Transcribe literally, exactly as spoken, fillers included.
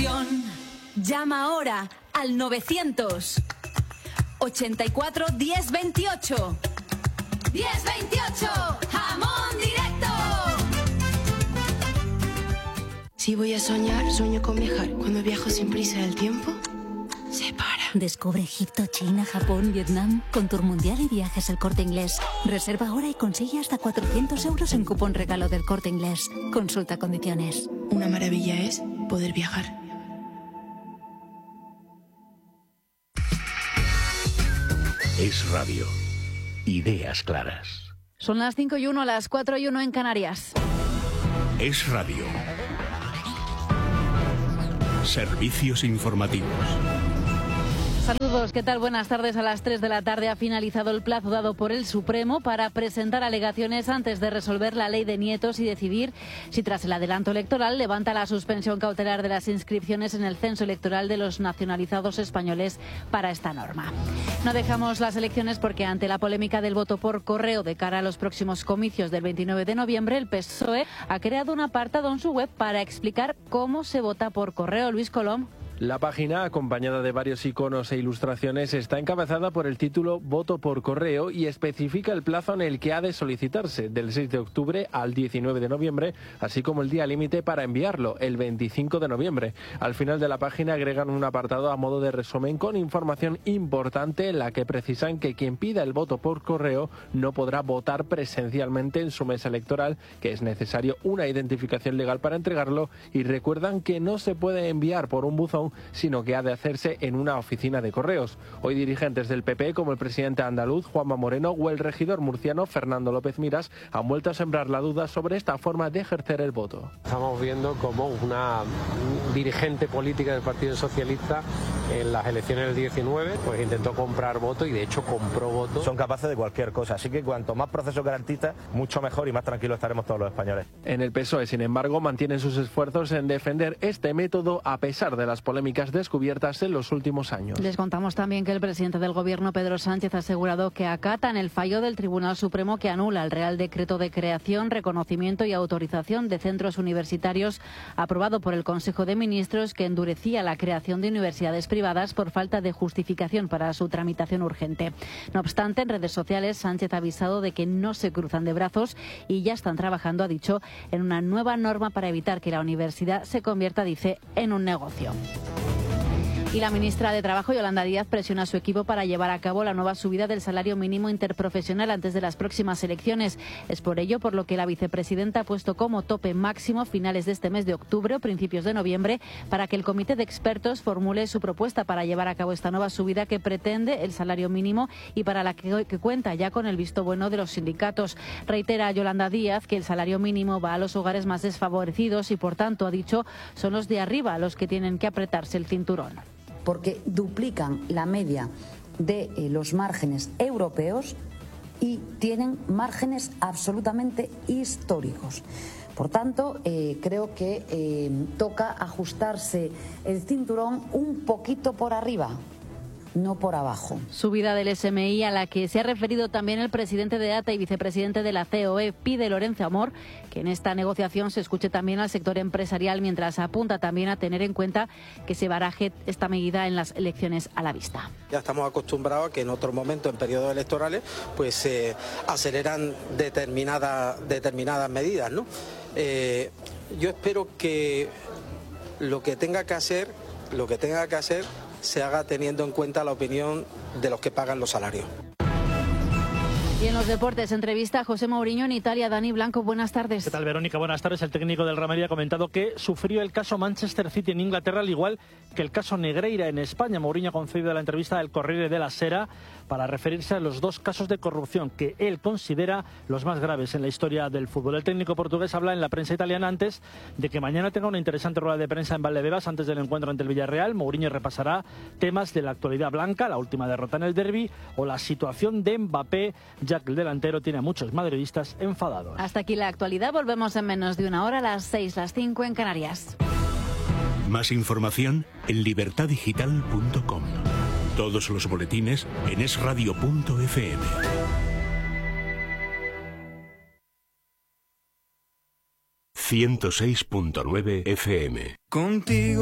ilusión. Llama ahora al novecientos ochenta y cuatro diez veintiocho. diez veintiocho, jamón directo. Si voy a soñar, sueño con viajar. Cuando viajo sin prisa del tiempo, se para. Descubre Egipto, China, Japón, Vietnam con Tour Mundial y Viajes El Corte Inglés. Reserva ahora y consigue hasta cuatrocientos euros en cupón regalo del Corte Inglés. Consulta condiciones. Una maravilla es poder viajar. Es Radio. Ideas claras. Son las cinco y uno, las cuatro y uno en Canarias. Es Radio. Servicios informativos. Saludos, ¿qué tal? Buenas tardes. A las tres de la tarde ha finalizado el plazo dado por el Supremo para presentar alegaciones antes de resolver la ley de nietos y decidir si tras el adelanto electoral levanta la suspensión cautelar de las inscripciones en el censo electoral de los nacionalizados españoles para esta norma. No dejamos las elecciones porque ante la polémica del voto por correo de cara a los próximos comicios del veintinueve de noviembre, el P S O E ha creado un apartado en su web para explicar cómo se vota por correo. Luis Colom. La página, acompañada de varios iconos e ilustraciones, está encabezada por el título Voto por correo y especifica el plazo en el que ha de solicitarse, del seis de octubre al diecinueve de noviembre, así como el día límite para enviarlo, el veinticinco de noviembre. Al final de la página agregan un apartado a modo de resumen con información importante en la que precisan que quien pida el voto por correo no podrá votar presencialmente en su mesa electoral, que es necesario una identificación legal para entregarlo, y recuerdan que no se puede enviar por un buzón, sino que ha de hacerse en una oficina de correos. Hoy dirigentes del P P, como el presidente andaluz Juanma Moreno o el regidor murciano Fernando López Miras, han vuelto a sembrar la duda sobre esta forma de ejercer el voto. Estamos viendo como una dirigente política del Partido Socialista en las elecciones del diecinueve pues intentó comprar votos y de hecho compró votos. Son capaces de cualquier cosa, así que cuanto más procesos garantistas, mucho mejor y más tranquilos estaremos todos los españoles. En el P S O E, sin embargo, mantienen sus esfuerzos en defender este método a pesar de las polémicas descubiertas en los últimos años. Les contamos también que el presidente del Gobierno, Pedro Sánchez, ha asegurado que acatan el fallo del Tribunal Supremo que anula el Real Decreto de creación, reconocimiento y autorización de centros universitarios aprobado por el Consejo de Ministros, que endurecía la creación de universidades privadas por falta de justificación para su tramitación urgente. No obstante, en redes sociales Sánchez ha avisado de que no se cruzan de brazos y ya están trabajando, ha dicho, en una nueva norma para evitar que la universidad se convierta, dice, en un negocio. Y la ministra de Trabajo, Yolanda Díaz, presiona a su equipo para llevar a cabo la nueva subida del salario mínimo interprofesional antes de las próximas elecciones. Es por ello por lo que la vicepresidenta ha puesto como tope máximo finales de este mes de octubre o principios de noviembre para que el comité de expertos formule su propuesta para llevar a cabo esta nueva subida que pretende el salario mínimo y para la que, que cuenta ya con el visto bueno de los sindicatos. Reitera Yolanda Díaz que el salario mínimo va a los hogares más desfavorecidos y, por tanto, ha dicho, son los de arriba los que tienen que apretarse el cinturón. Porque duplican la media de eh, los márgenes europeos y tienen márgenes absolutamente históricos. Por tanto, eh, creo que eh, toca ajustarse el cinturón un poquito por arriba, no por abajo. Subida del S M I a la que se ha referido también el presidente de A T A y vicepresidente de la C O E. Pide Lorenzo Amor que en esta negociación se escuche también al sector empresarial, mientras apunta también a tener en cuenta que se baraje esta medida en las elecciones a la vista. Ya estamos acostumbrados a que en otros momentos, en periodos electorales, pues se eh, aceleran determinadas, determinadas medidas, ¿no? Eh, yo espero que lo que tenga que hacer, lo que tenga que hacer se haga teniendo en cuenta la opinión de los que pagan los salarios. Y en los deportes, entrevista a José Mourinho en Italia. Dani Blanco, buenas tardes. ¿Qué tal, Verónica? Buenas tardes. El técnico del Real Madrid ha comentado que sufrió el caso Manchester City en Inglaterra, al igual que el caso Negreira en España. Mourinho ha concedido la entrevista del Corriere della Sera para referirse a los dos casos de corrupción que él considera los más graves en la historia del fútbol. El técnico portugués habla en la prensa italiana antes de que mañana tenga una interesante rueda de prensa en Valdebebas antes del encuentro ante el Villarreal. Mourinho repasará temas de la actualidad blanca, la última derrota en el derbi o la situación de Mbappé, ya que el delantero tiene a muchos madridistas enfadados. Hasta aquí la actualidad. Volvemos en menos de una hora, a las seis, las cinco en Canarias. Más información en libertad digital punto com. Todos los boletines en es radio punto efe eme. ciento seis punto nueve efe eme. Contigo.